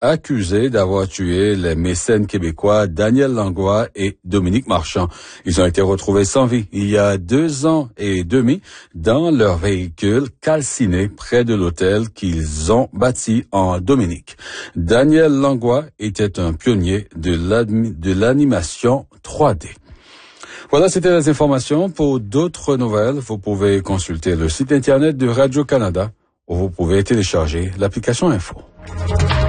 accusés d'avoir tué les mécènes québécois Daniel Langlois et Dominique Marchand. Ils ont été retrouvés sans vie il y a 2 ans et demi dans leur véhicule calciné près de l'hôtel qu'ils ont bâti en Dominique. Daniel Langlois était un pionnier de l'animation 3D. Voilà, c'était les informations. Pour d'autres nouvelles, vous pouvez consulter le site Internet de Radio-Canada où vous pouvez télécharger l'application Info.